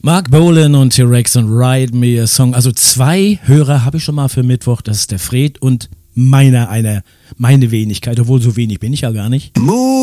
Mark Bolan und T-Rex und Ride Me a Song. Also 2 Hörer habe ich schon mal für Mittwoch. Das ist der Fred und meine Wenigkeit. Obwohl, so wenig bin ich ja gar nicht.